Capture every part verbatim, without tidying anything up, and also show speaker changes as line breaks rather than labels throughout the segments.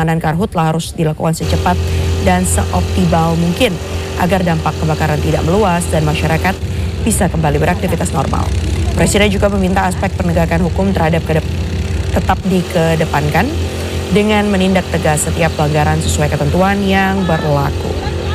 penanganan karhutla harus dilakukan secepat dan seoptimal mungkin agar dampak kebakaran tidak meluas dan masyarakat bisa kembali beraktivitas normal. Presiden juga meminta aspek penegakan hukum terhadap kedep- tetap dikedepankan dengan menindak tegas setiap pelanggaran sesuai ketentuan yang berlaku.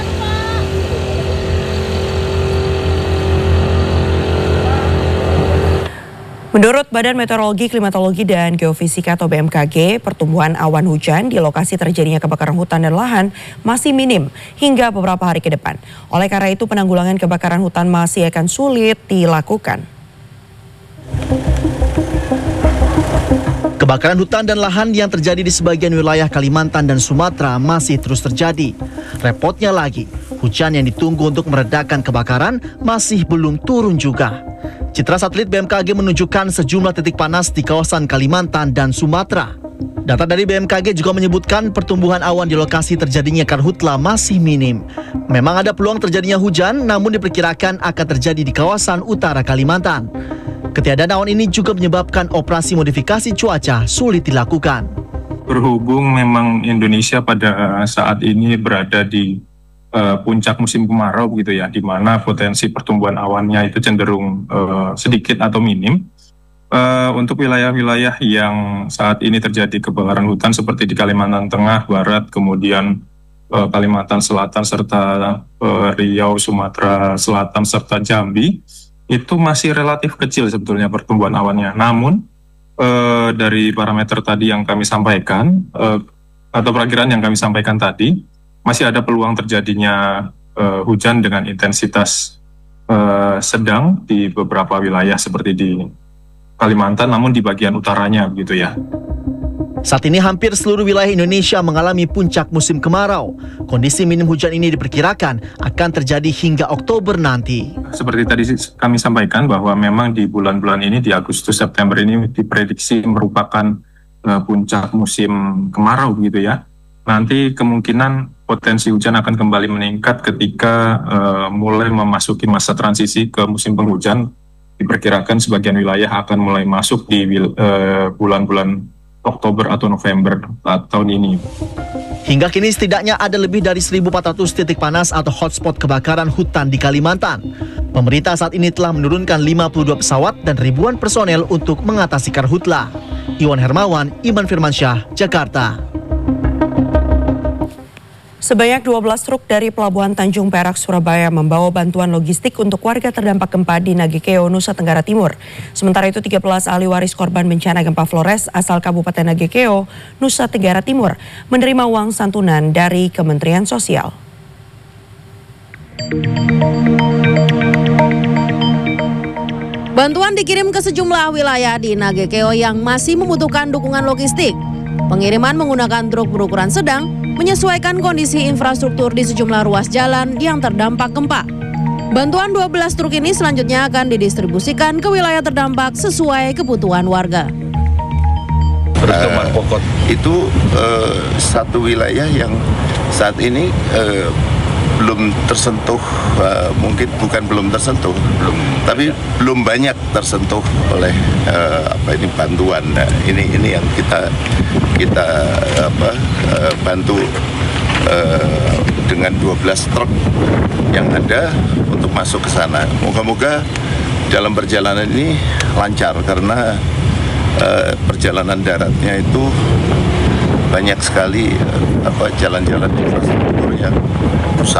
Menurut Badan Meteorologi, Klimatologi, dan Geofisika atau B M K G, pertumbuhan awan hujan di lokasi terjadinya kebakaran hutan dan lahan masih minim hingga beberapa hari ke depan. Oleh karena itu, penanggulangan kebakaran hutan masih akan sulit dilakukan.
Kebakaran hutan dan lahan yang terjadi di sebagian wilayah Kalimantan dan Sumatera masih terus terjadi. Repotnya lagi, hujan yang ditunggu untuk meredakan kebakaran masih belum turun juga. Citra satelit B M K G menunjukkan sejumlah titik panas di kawasan Kalimantan dan Sumatera. Data dari B M K G juga menyebutkan pertumbuhan awan di lokasi terjadinya karhutla masih minim. Memang ada peluang terjadinya hujan, namun diperkirakan akan terjadi di kawasan utara Kalimantan. Ketiadaan awan ini juga menyebabkan operasi modifikasi cuaca sulit dilakukan.
Berhubung memang Indonesia pada saat ini berada di uh, puncak musim kemarau gitu ya, di mana potensi pertumbuhan awannya itu cenderung uh, sedikit atau minim. Uh, untuk wilayah-wilayah yang saat ini terjadi kebakaran hutan seperti di Kalimantan Tengah, Barat, kemudian uh, Kalimantan Selatan, serta uh, Riau, Sumatera Selatan, serta Jambi, itu masih relatif kecil sebetulnya pertumbuhan awannya. Namun eh, dari parameter tadi yang kami sampaikan eh, atau perakiraan yang kami sampaikan tadi, masih ada peluang terjadinya eh, hujan dengan intensitas eh, sedang di beberapa wilayah seperti di Kalimantan, namun di bagian utaranya begitu ya.
Saat ini hampir seluruh wilayah Indonesia mengalami puncak musim kemarau. Kondisi minim hujan ini diperkirakan akan terjadi hingga Oktober nanti.
Seperti tadi kami sampaikan bahwa memang di bulan-bulan ini, di Agustus September ini diprediksi merupakan uh, puncak musim kemarau gitu ya. Nanti kemungkinan potensi hujan akan kembali meningkat ketika uh, mulai memasuki masa transisi ke musim penghujan. Diperkirakan sebagian wilayah akan mulai masuk di uh, bulan-bulan Oktober atau November tahun ini.
Hingga kini setidaknya ada lebih dari seribu empat ratus titik panas atau hotspot kebakaran hutan di Kalimantan. Pemerintah saat ini telah menurunkan lima puluh dua pesawat dan ribuan personel untuk mengatasi karhutla. Iwan Hermawan, Iman Firmansyah, Jakarta.
Sebanyak dua belas truk dari Pelabuhan Tanjung Perak, Surabaya membawa bantuan logistik untuk warga terdampak gempa di Nagekeo, Nusa Tenggara Timur. Sementara itu tiga belas ahli waris korban bencana gempa Flores asal Kabupaten Nagekeo, Nusa Tenggara Timur menerima uang santunan dari Kementerian Sosial.
Bantuan dikirim ke sejumlah wilayah di Nagekeo yang masih membutuhkan dukungan logistik. Pengiriman menggunakan truk berukuran sedang menyesuaikan kondisi infrastruktur di sejumlah ruas jalan yang terdampak gempa. Bantuan dua belas truk ini selanjutnya akan didistribusikan ke wilayah terdampak sesuai kebutuhan warga.
Pertemuan pokok itu uh, satu wilayah yang saat ini uh, belum tersentuh, uh, mungkin bukan belum tersentuh, belum, tapi belum banyak tersentuh oleh uh, apa ini bantuan. Nah, ini ini yang kita kita apa uh, bantu uh, dengan dua belas truk yang ada untuk masuk ke sana. Moga-moga dalam perjalanan ini lancar karena uh, perjalanan daratnya itu banyak sekali uh, apa jalan-jalan infrastruktur yang rusak.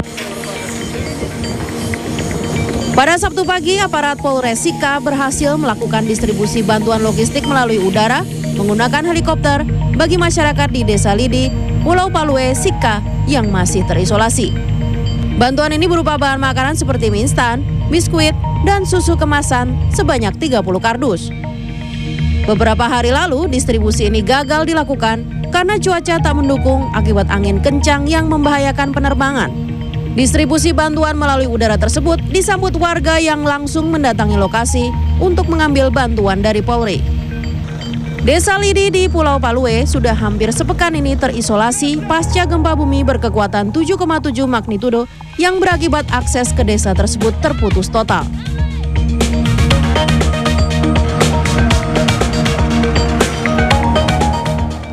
Pada Sabtu pagi, aparat Polres Sika berhasil melakukan distribusi bantuan logistik melalui udara menggunakan helikopter bagi masyarakat di Desa Lidi, Pulau Palue, Sika yang masih terisolasi. Bantuan ini berupa bahan makanan seperti mie instan, biskuit, dan susu kemasan sebanyak tiga puluh kardus. Beberapa hari lalu, distribusi ini gagal dilakukan karena cuaca tak mendukung akibat angin kencang yang membahayakan penerbangan. Distribusi bantuan melalui udara tersebut disambut warga yang langsung mendatangi lokasi untuk mengambil bantuan dari Polri. Desa Lidi di Pulau Palue sudah hampir sepekan ini terisolasi pasca gempa bumi berkekuatan tujuh koma tujuh magnitudo yang berakibat akses ke desa tersebut terputus total.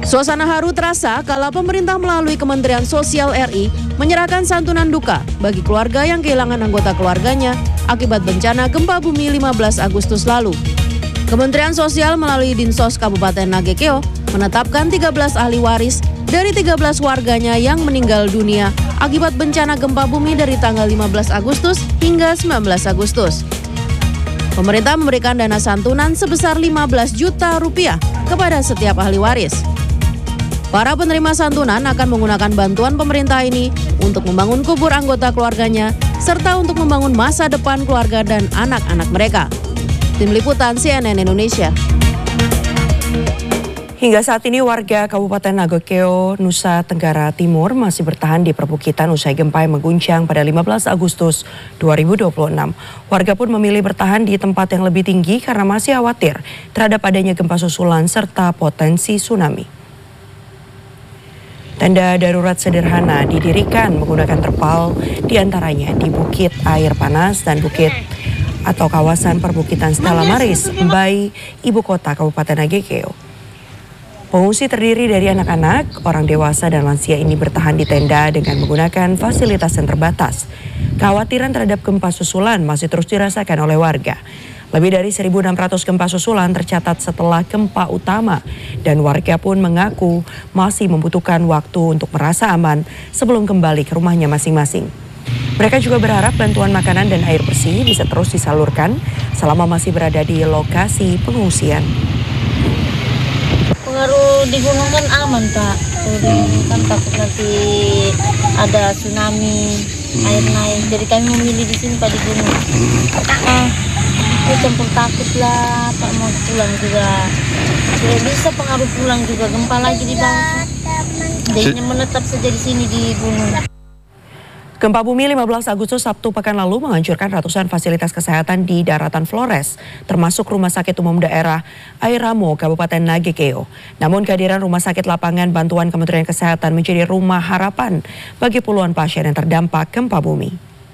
Suasana haru terasa kala pemerintah melalui Kementerian Sosial R I menyerahkan santunan duka bagi keluarga yang kehilangan anggota keluarganya akibat bencana gempa bumi lima belas Agustus lalu. Kementerian Sosial melalui Dinsos Kabupaten Nagekeo menetapkan tiga belas ahli waris dari tiga belas warganya yang meninggal dunia akibat bencana gempa bumi dari tanggal lima belas Agustus hingga sembilan belas Agustus. Pemerintah memberikan dana santunan sebesar lima belas juta rupiah kepada setiap ahli waris. Para penerima santunan akan menggunakan bantuan pemerintah ini untuk membangun kubur anggota keluarganya serta untuk membangun masa depan keluarga dan anak-anak mereka. Tim Liputan C N N Indonesia.
Hingga saat ini warga Kabupaten Nagekeo, Nusa Tenggara Timur masih bertahan di perbukitan usai gempa yang mengguncang pada lima belas Agustus dua ribu dua puluh enam. Warga pun memilih bertahan di tempat yang lebih tinggi karena masih khawatir terhadap adanya gempa susulan serta potensi tsunami. Tenda darurat sederhana didirikan menggunakan terpal, diantaranya di Bukit Air Panas dan Bukit atau kawasan perbukitan Stella Maris, Mbai, ibu kota Kabupaten Nagekeo. Pengungsi terdiri dari anak-anak, orang dewasa dan lansia ini bertahan di tenda dengan menggunakan fasilitas yang terbatas. Kekhawatiran terhadap gempa susulan masih terus dirasakan oleh warga. Lebih dari seribu enam ratus gempa susulan tercatat setelah gempa utama dan warga pun mengaku masih membutuhkan waktu untuk merasa aman sebelum kembali ke rumahnya masing-masing. Mereka juga berharap bantuan makanan dan air bersih bisa terus disalurkan selama masih berada di lokasi pengungsian.
Pengaruh di gunung kan aman, Pak. Kan takut nanti ada tsunami, air naik. Jadi kami memilih di sini, Pak, di gunung. Ah, ya campur takut lah, Pak, mau pulang juga. Tidak bisa pengaruh pulang juga, gempa lagi di bawah. Jadinya menetap saja di sini di gunung.
Gempa bumi lima belas Agustus Sabtu pekan lalu menghancurkan ratusan fasilitas kesehatan di daratan Flores, termasuk Rumah Sakit Umum Daerah Airamo, Kabupaten Nagekeo. Namun kehadiran rumah sakit lapangan bantuan Kementerian Kesehatan menjadi rumah harapan bagi puluhan pasien yang terdampak gempa bumi.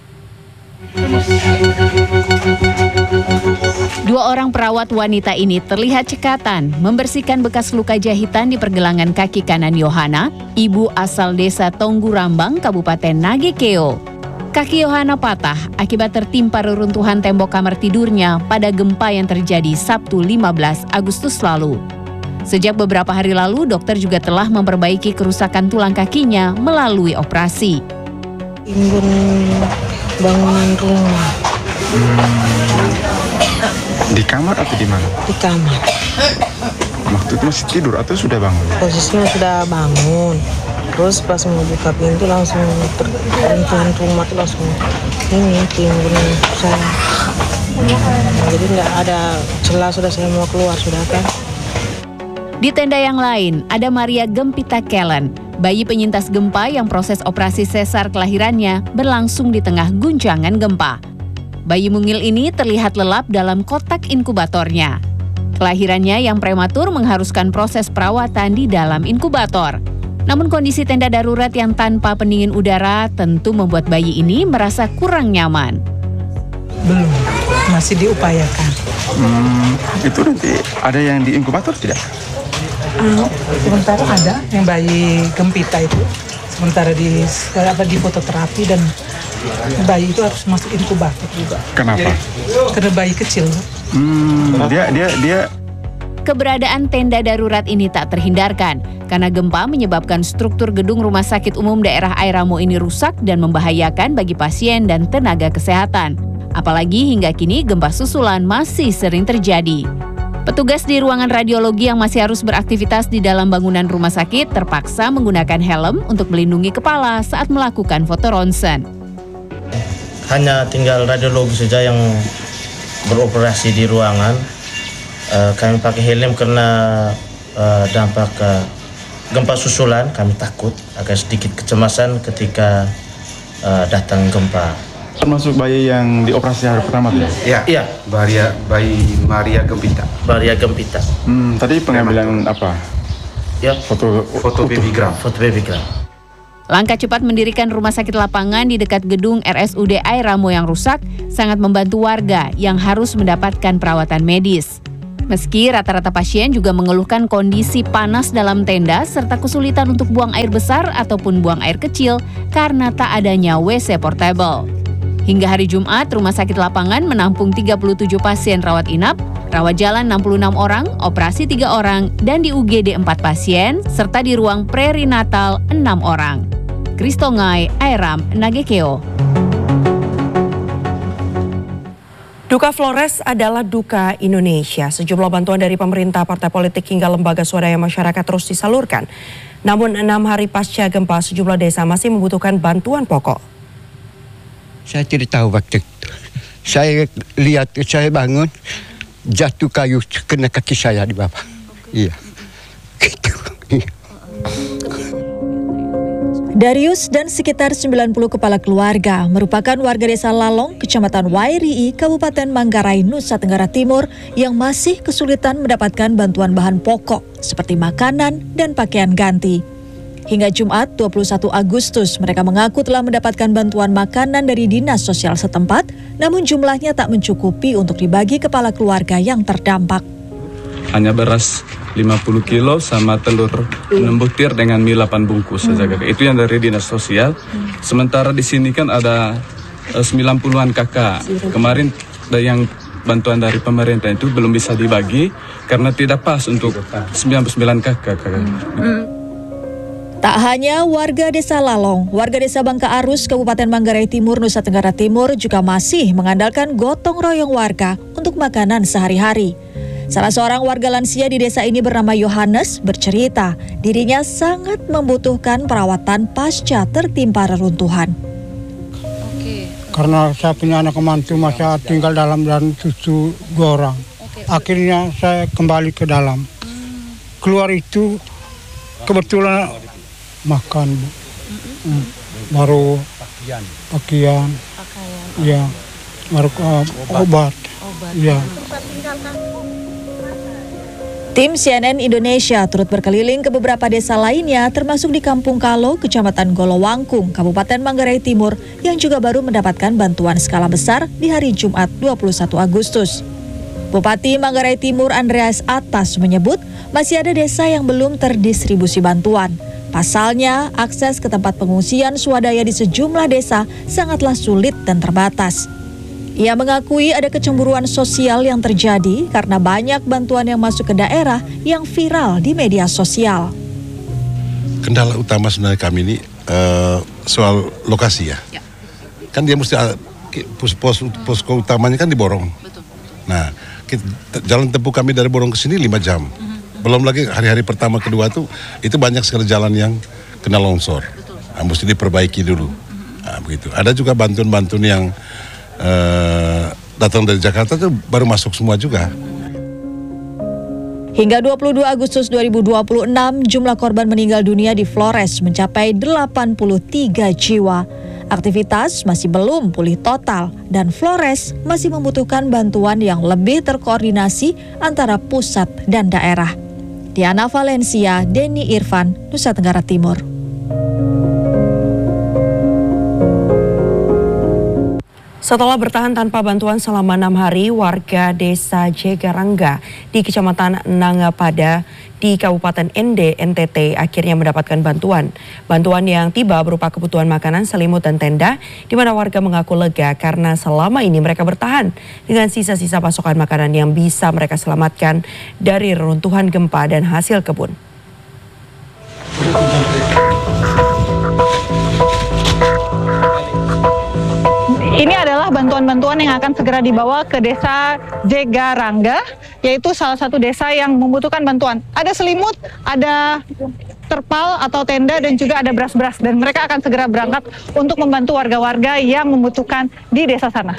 Dua orang perawat wanita ini terlihat cekatan membersihkan bekas luka jahitan di pergelangan kaki kanan Yohana, ibu asal desa Tonggurambang, Kabupaten Nagekeo. Kaki Yohana patah akibat tertimpa reruntuhan tembok kamar tidurnya pada gempa yang terjadi Sabtu lima belas Agustus lalu. Sejak beberapa hari lalu, dokter juga telah memperbaiki kerusakan tulang kakinya melalui operasi.
Timbun bangunan rumah.
Hmm. Di kamar atau di mana?
Di kamar.
Waktu itu masih tidur atau sudah bangun?
Posisinya sudah bangun. Terus pas mau buka pintu langsung teruntuhan rumah itu langsung ini timbun saya. Hmm. Jadi nggak ada celah, sudah saya mau keluar sudah kan.
Di tenda yang lain ada Maria Gempita Kellen, bayi penyintas gempa yang proses operasi sesar kelahirannya berlangsung di tengah guncangan gempa. Bayi mungil ini terlihat lelap dalam kotak inkubatornya. Kelahirannya yang prematur mengharuskan proses perawatan di dalam inkubator. Namun kondisi tenda darurat yang tanpa pendingin udara tentu membuat bayi ini merasa kurang nyaman.
Belum, masih diupayakan.
Hmm, itu nanti ada yang di inkubator tidak?
Uh, sementara ada yang bayi Gempita itu. Sementara di apa di fototerapi dan bayi itu harus masuk inkubator juga.
Kenapa?
Karena bayi kecil.
Hmm, dia dia dia.
Keberadaan tenda darurat ini tak terhindarkan karena gempa menyebabkan struktur gedung Rumah Sakit Umum Daerah Airamo ini rusak dan membahayakan bagi pasien dan tenaga kesehatan. Apalagi hingga kini gempa susulan masih sering terjadi. Petugas di ruangan radiologi yang masih harus beraktivitas di dalam bangunan rumah sakit terpaksa menggunakan helm untuk melindungi kepala saat melakukan foto ronsen.
Hanya tinggal radiologi saja yang beroperasi di ruangan. Uh, kami pakai helm karena uh, dampak uh, gempa susulan. Kami takut, agak sedikit kecemasan ketika uh, datang gempa.
Termasuk bayi yang dioperasi hari pertama tuh?
Ya, iya.
Maria, bayi Maria Gempita.
Maria Gempita.
Hmm, tadi pengambilan apa?
Ya,
foto foto babygram.
Foto babygram.
Langkah cepat mendirikan rumah sakit lapangan di dekat gedung R S U D Airamo yang rusak sangat membantu warga yang harus mendapatkan perawatan medis. Meski rata-rata pasien juga mengeluhkan kondisi panas dalam tenda serta kesulitan untuk buang air besar ataupun buang air kecil karena tak adanya W C portable. Hingga hari Jumat, Rumah Sakit Lapangan menampung tiga puluh tujuh pasien rawat inap, rawat jalan enam puluh enam orang, operasi tiga orang, dan di U G D empat pasien, serta di ruang perinatal enam orang. Kristongai, Airam, Nagekeo.
Duka Flores adalah duka Indonesia. Sejumlah bantuan dari pemerintah, partai politik hingga lembaga swadaya masyarakat terus disalurkan. Namun enam hari pasca gempa sejumlah desa masih membutuhkan bantuan pokok.
Saya tidak tahu waktu itu. Saya lihat, saya bangun, jatuh kayu kena kaki saya di bawah. Iya. Gitu.
Darius dan sekitar sembilan puluh kepala keluarga merupakan warga desa Lalong, Kecamatan Wairii, Kabupaten Manggarai, Nusa Tenggara Timur yang masih kesulitan mendapatkan bantuan bahan pokok seperti makanan dan pakaian ganti. Hingga Jumat dua puluh satu Agustus mereka mengaku telah mendapatkan bantuan makanan dari Dinas Sosial setempat, namun jumlahnya tak mencukupi untuk dibagi kepala keluarga yang terdampak.
Hanya beras lima puluh kilo sama telur enam butir dengan mie delapan bungkus saja. Hmm. Itu yang dari Dinas Sosial. Hmm. Sementara di sini kan ada uh, sembilan puluhan kakak. Kemarin yang bantuan dari pemerintah itu belum bisa dibagi karena tidak pas untuk sembilan puluh sembilan kakak. Hmm.
Tak hanya warga desa Lalong, warga desa Bangka Arus, Kabupaten Manggarai Timur, Nusa Tenggara Timur juga masih mengandalkan gotong royong warga untuk makanan sehari-hari. Salah seorang warga lansia di desa ini bernama Yohanes bercerita, dirinya sangat membutuhkan perawatan pasca tertimpa reruntuhan.
Karena saya punya anak mantu masih tinggal dalam dan cucu dua orang. Akhirnya saya kembali ke dalam. Keluar itu kebetulan makan, hmm. baru pakaian, pakaian, ya, baru uh, obat, obat. Ya.
Tim C N N Indonesia turut berkeliling ke beberapa desa lainnya, termasuk di Kampung Kalo, Kecamatan Golowangkung, Kabupaten Manggarai Timur, yang juga baru mendapatkan bantuan skala besar di hari Jumat dua puluh satu Agustus. Bupati Manggarai Timur Andreas Atas menyebut masih ada desa yang belum terdistribusi bantuan. Pasalnya, akses ke tempat pengungsian swadaya di sejumlah desa sangatlah sulit dan terbatas. Ia mengakui ada kecemburuan sosial yang terjadi karena banyak bantuan yang masuk ke daerah yang viral di media sosial.
Kendala utama sebenarnya kami ini uh, soal lokasi ya. ya. Kan dia mesti uh, pos, pos, posko utamanya kan di Borong. Betul. Nah, kita, jalan tempuh kami dari Borong ke sini lima jam. Mm-hmm. Belum lagi hari-hari pertama kedua tuh itu banyak sekali jalan yang kena longsor. Nah, mesti diperbaiki dulu. Nah, begitu. Ada juga bantuan-bantuan yang uh, datang dari Jakarta tuh baru masuk semua juga.
Hingga dua puluh dua Agustus dua ribu dua puluh enam, jumlah korban meninggal dunia di Flores mencapai delapan puluh tiga jiwa. Aktivitas masih belum pulih total dan Flores masih membutuhkan bantuan yang lebih terkoordinasi antara pusat dan daerah. Diana Valencia, Denny Irfan, Nusa Tenggara Timur.
Setelah bertahan tanpa bantuan selama enam hari, warga desa Jegarangga di Kecamatan Nangapada di Kabupaten Ende, N T T akhirnya mendapatkan bantuan. Bantuan yang tiba berupa kebutuhan makanan, selimut, dan tenda, di mana warga mengaku lega karena selama ini mereka bertahan dengan sisa-sisa pasokan makanan yang bisa mereka selamatkan dari reruntuhan gempa dan hasil kebun.
Ini adalah bantuan-bantuan yang akan segera dibawa ke desa Jegarangga, yaitu salah satu desa yang membutuhkan bantuan. Ada selimut, ada terpal atau tenda, dan juga ada beras-beras. Dan mereka akan segera berangkat untuk membantu warga-warga yang membutuhkan di desa sana.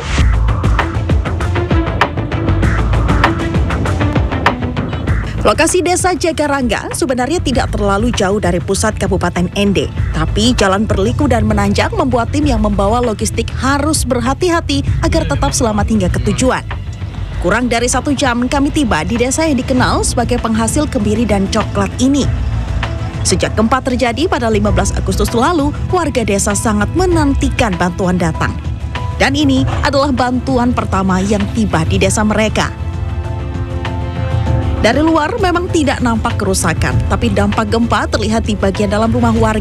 Lokasi desa Jegarangga sebenarnya tidak terlalu jauh dari pusat Kabupaten Ende, tapi jalan berliku dan menanjak membuat tim yang membawa logistik harus berhati-hati agar tetap selamat hingga ke tujuan. Kurang dari satu jam kami tiba di desa yang dikenal sebagai penghasil kemiri dan coklat ini. Sejak gempa terjadi pada lima belas Agustus lalu, warga desa sangat menantikan bantuan datang. Dan ini adalah bantuan pertama yang tiba di desa mereka. Dari luar memang tidak nampak kerusakan, tapi dampak gempa terlihat di bagian dalam rumah warga